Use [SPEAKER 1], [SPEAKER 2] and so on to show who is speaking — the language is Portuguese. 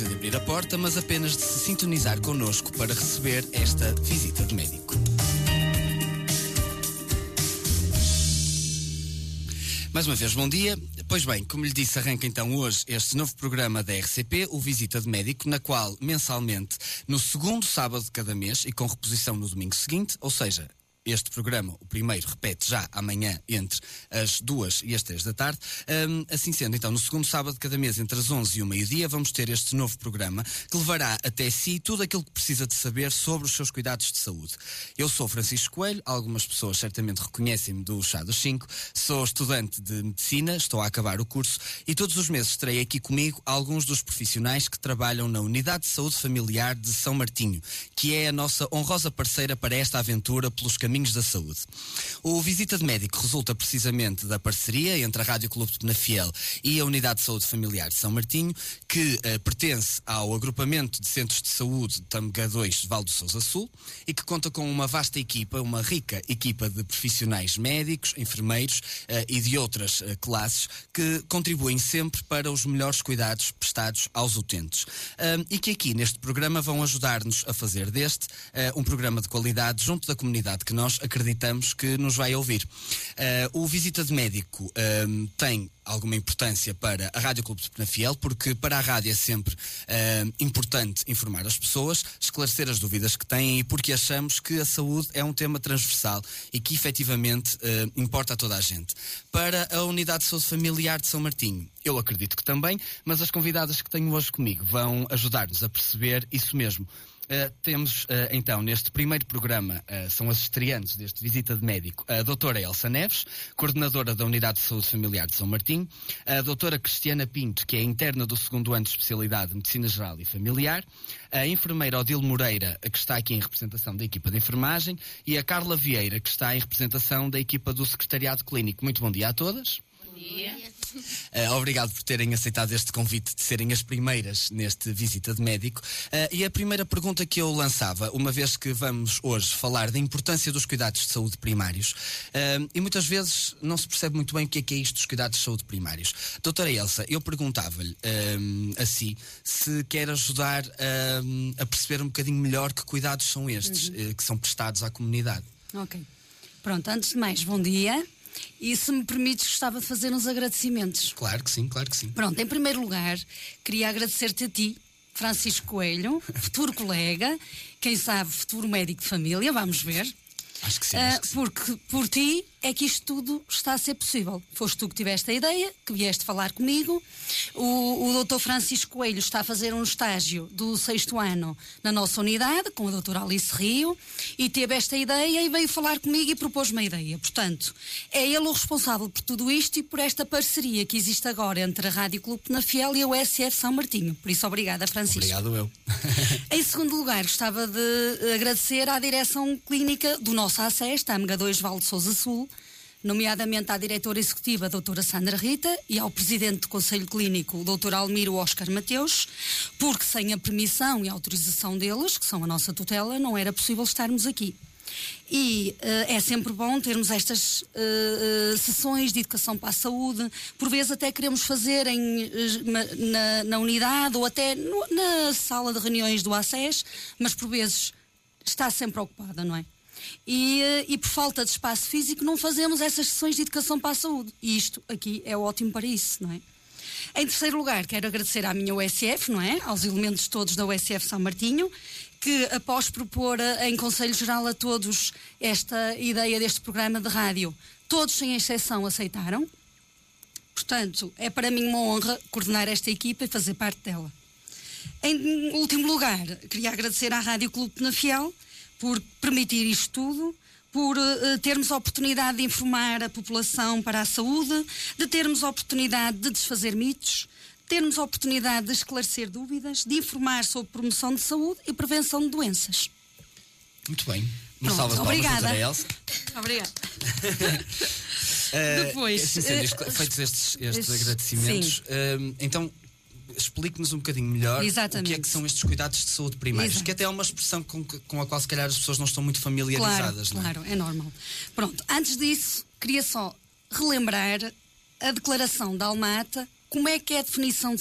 [SPEAKER 1] precisa de abrir a porta, mas apenas de se sintonizar connosco para receber esta visita de médico. Mais uma vez, bom dia. Pois bem, como lhe disse, arranca então hoje este novo programa da RCP, o Visita de Médico, na qual, mensalmente, no segundo sábado de cada mês e com reposição no domingo seguinte, ou seja, este programa, o primeiro, repete já amanhã entre as 2 e as 3 da tarde. Assim sendo, então, no segundo sábado de cada mês, entre as 11 e o meio-dia, vamos ter este novo programa que levará até si tudo aquilo que precisa de saber sobre os seus cuidados de saúde. Eu sou Francisco Coelho, algumas pessoas certamente reconhecem-me do Chá dos 5, sou estudante de Medicina, estou a acabar o curso e todos os meses terei aqui comigo alguns dos profissionais que trabalham na Unidade de Saúde Familiar de São Martinho, que é a nossa honrosa parceira para esta aventura pelos caminhos da saúde. O Visita de Médico resulta precisamente da parceria entre a Rádio Clube de Penafiel e a Unidade de Saúde Familiar de São Martinho, que pertence ao agrupamento de centros de saúde Tâmega 2 de Val do Sousa Sul e que conta com uma vasta equipa, uma rica equipa de profissionais médicos, enfermeiros e de outras classes que contribuem sempre para os melhores cuidados prestados aos utentes. E que aqui neste programa vão ajudar-nos a fazer deste um programa de qualidade junto da comunidade que nós acreditamos que nos vai ouvir. O Visita de Médico tem alguma importância para a Rádio Clube de Penafiel, porque para a rádio é sempre importante informar as pessoas, esclarecer as dúvidas que têm e porque achamos que a saúde é um tema transversal e que efetivamente importa a toda a gente. Para a Unidade de Saúde Familiar de São Martinho, eu acredito que também, mas as convidadas que tenho hoje comigo vão ajudar-nos a perceber isso mesmo. Temos então neste primeiro programa, são as estreantes deste Visita de Médico, a doutora Elsa Neves, coordenadora da Unidade de Saúde Familiar de São Martinho, a doutora Cristiana Pinto, que é interna do segundo ano de especialidade de Medicina Geral e Familiar, a enfermeira Odile Moreira, que está aqui em representação da equipa de enfermagem, e a Carla Vieira, que está em representação da equipa do Secretariado Clínico. Muito bom dia a todas.
[SPEAKER 2] Bom dia.
[SPEAKER 1] Obrigado por terem aceitado este convite de serem as primeiras neste Visita de Médico. E a primeira pergunta que eu lançava, uma vez que vamos hoje falar da importância dos cuidados de saúde primários, e muitas vezes não se percebe muito bem o que é isto dos cuidados de saúde primários. Doutora Elsa, eu perguntava-lhe a si se quer ajudar a perceber um bocadinho melhor que cuidados são estes, que são prestados à comunidade.
[SPEAKER 2] Ok. Pronto, antes de mais, bom dia. E se me permites, gostava de fazer uns agradecimentos.
[SPEAKER 1] Claro que sim, claro que sim.
[SPEAKER 2] Pronto, em primeiro lugar, queria agradecer-te a ti, Francisco Coelho, futuro colega, quem sabe futuro médico de família, vamos ver.
[SPEAKER 1] Acho que sim,
[SPEAKER 2] Porque por ti é que isto tudo está a ser possível. Foste tu que tiveste a ideia, que vieste falar comigo. O doutor Francisco Coelho está a fazer um estágio do 6º ano na nossa unidade, com a doutora Alice Rio, e teve esta ideia e veio falar comigo e propôs-me a ideia. Portanto, é ele o responsável por tudo isto e por esta parceria que existe agora entre a Rádio Clube Penafiel e a USF São Martinho. Por isso, obrigada, Francisco.
[SPEAKER 1] Obrigado eu.
[SPEAKER 2] Em segundo lugar, gostava de agradecer à direção clínica do nosso ACES, Tâmega 2 Val de Sousa Sul, nomeadamente à diretora executiva, a doutora Sandra Rita, e ao presidente do Conselho Clínico, o doutor Almiro Oscar Mateus, porque sem a permissão e a autorização deles, que são a nossa tutela, não era possível estarmos aqui. E é sempre bom termos estas sessões de educação para a saúde, por vezes até queremos fazer na unidade ou até na sala de reuniões do ACES, mas por vezes está sempre ocupada, não é? E por falta de espaço físico não fazemos essas sessões de educação para a saúde. E isto aqui é ótimo para isso, não é? Em terceiro lugar, quero agradecer à minha USF, não é? Aos elementos todos da USF São Martinho, que após propor em Conselho Geral a todos esta ideia deste programa de rádio, todos sem exceção aceitaram. Portanto, é para mim uma honra coordenar esta equipa e fazer parte dela. Em último lugar, queria agradecer à Rádio Clube Penafiel por permitir isto tudo, por termos a oportunidade de informar a população para a saúde, de termos a oportunidade de desfazer mitos, termos a oportunidade de esclarecer dúvidas, de informar sobre promoção de saúde e prevenção de doenças.
[SPEAKER 1] Muito bem. Uma salva de palmas, doutora Elsa.
[SPEAKER 2] Obrigada. Depois,
[SPEAKER 1] feitos estes agradecimentos, então explique-nos um bocadinho melhor o que é que são estes cuidados de saúde primários. Exato. Que até é uma expressão com a qual se calhar as pessoas não estão muito familiarizadas.
[SPEAKER 2] Claro, é normal. Pronto, antes disso, queria só relembrar a declaração da Almata, como é que é a definição de